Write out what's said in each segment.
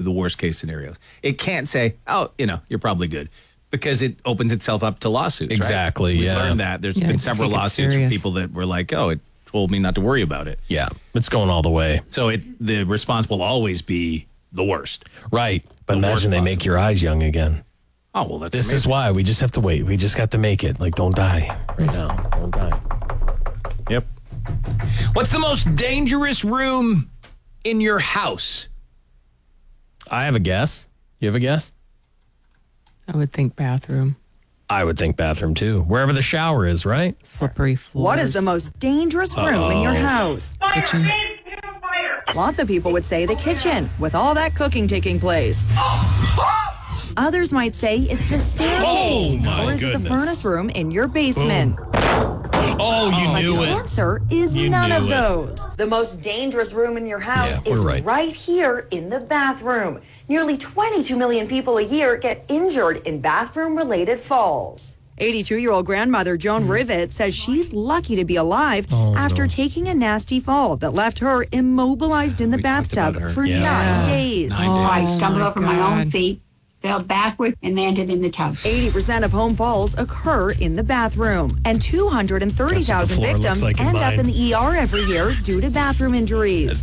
the worst case scenarios. It can't say, oh, you're probably good, because it opens itself up to lawsuits. Exactly. Right? Yeah. We learned that. There's been several lawsuits from people that were like, oh, it told me not to worry about it. Yeah, it's going all the way. So the response will always be the worst. Right. But imagine they make your eyes young again. Oh, well, that's This amazing. is why we just have to wait. We just got to make it. Like, don't die right now. Don't die. Yep. What's the most dangerous room in your house? I have a guess. You have a guess? I would think bathroom. I would think bathroom, too. Wherever the shower is, right? Slippery floors. What is the most dangerous room in your house? Kitchen. Lots of people would say the kitchen, with all that cooking taking place. Others might say it's the staircase. Oh, my or is it the goodness. furnace room in your basement? Oh, you knew The it. answer is You none knew of it. those. The most dangerous room in your house Yeah, is we're right. here in the bathroom. Nearly 22 million people a year get injured in bathroom-related falls. 82-year-old grandmother Joan Rivet says she's lucky to be alive after taking a nasty fall that left her immobilized in the bathtub for 9 days. I stumbled over my own God. feet, fell backward, and landed in the tub. 80% of home falls occur in the bathroom, and 230,000 That's what the floor looks victims like in end up mine. in the ER every year due to bathroom injuries.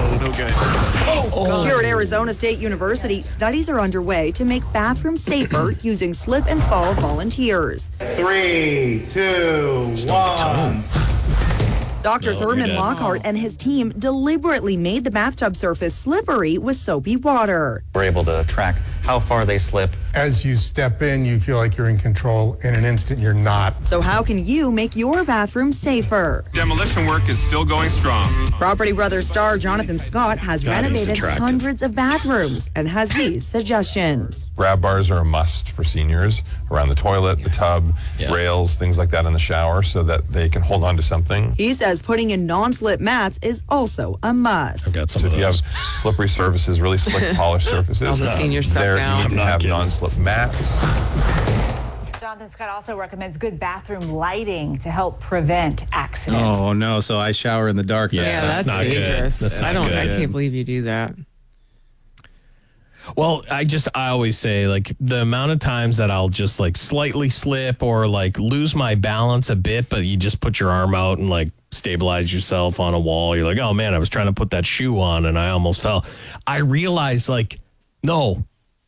Here at Arizona State University, studies are underway to make bathrooms safer using slip and fall volunteers. 3, 2, 1. Dr. Thurman Lockhart and his team deliberately made the bathtub surface slippery with soapy water. We're able to track how far they slip. As you step in, you feel like you're in control. In an instant, you're not. So how can you make your bathroom safer? Demolition work is still going strong. Property Brothers star Jonathan Scott has God, he's renovated attractive. hundreds of bathrooms and has these suggestions. Grab bars are a must for seniors around the toilet, the tub, rails, things like that in the shower so that they can hold on to something. He says putting in non-slip mats is also a must. I've got some So of if you have those. slippery surfaces, really slick polished surfaces, All the senior stuff there now. you need to I'm not have kidding. non-slip mats. Jonathan Scott also recommends good bathroom lighting to help prevent accidents. Oh, no. So I shower in the dark. Yeah, that's not good. dangerous. That's I not I good. can't believe you do that. Well, I always say, like, the amount of times that I'll just, like, slightly slip or, like, lose my balance a bit, but you just put your arm out and, like, stabilize yourself on a wall. You're like, oh, man, I was trying to put that shoe on and I almost fell. I realized, like, no.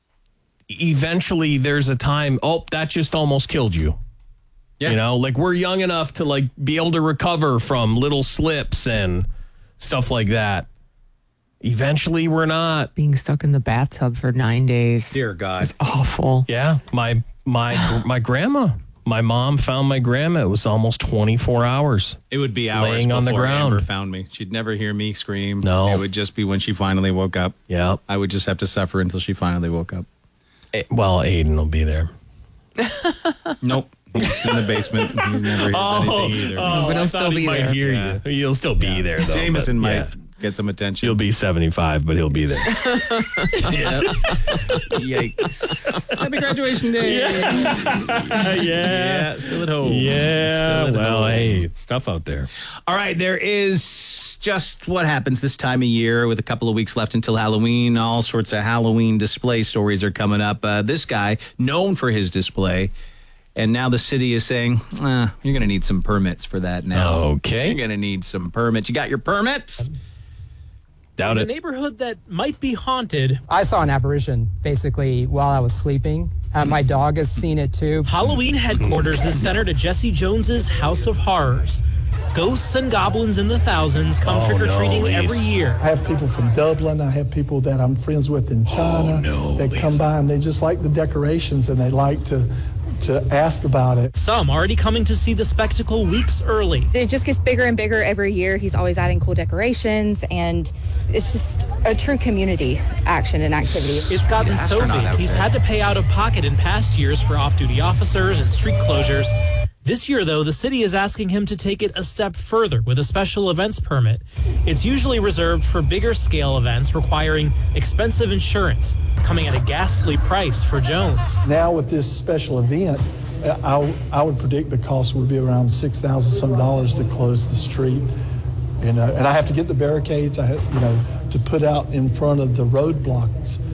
Eventually, there's a time, that just almost killed you. Yeah. You know, like, we're young enough to, like, be able to recover from little slips and stuff like that. Eventually, we're not. Being stuck in the bathtub for 9 days. Dear God. Awful. Yeah, my grandma. My mom found my grandma. It was almost 24 hours. It would be hours laying on the before ground. Amber found me. She'd never hear me scream. No. It would just be when she finally woke up. Yeah. I would just have to suffer until she finally woke up. Well, Aiden will be there. Nope. He's in the basement. He never hears anything either. But he'll still be might there. hear you. He'll still be there, though. Jameson but, might get some attention. He'll be 75, but he'll be there. Yeah. Yikes. Happy graduation day. Yeah. Still at home. Yeah. Still at Well, home. hey, it's tough out there. All right, there is just what happens this time of year with a couple of weeks left until Halloween. All sorts of Halloween display stories are coming up. This guy, known for his display, and now the city is saying, you're going to need some permits for that now. Okay. You're going to need some permits. You got your permits? Doubt In a it. neighborhood that might be haunted. I saw an apparition basically while I was sleeping. My dog has seen it too. Halloween headquarters is centered at Jesse Jones's House of Horrors. Ghosts and goblins in the thousands come trick-or-treating every year. I have people from Dublin. I have people that I'm friends with in China that come by and they just like the decorations and they like to ask about it. Some already coming to see the spectacle weeks early. It just gets bigger and bigger every year. He's always adding cool decorations, and it's just a true community action and activity. It's gotten so big, he's had to pay out of pocket in past years for off-duty officers and street closures. This year, though, the city is asking him to take it a step further with a special events permit. It's usually reserved for bigger scale events requiring expensive insurance, coming at a ghastly price for Jones. Now with this special event, I would predict the cost would be around $6,000 some to close the street. And I have to get the barricades, to put out in front of the roadblocks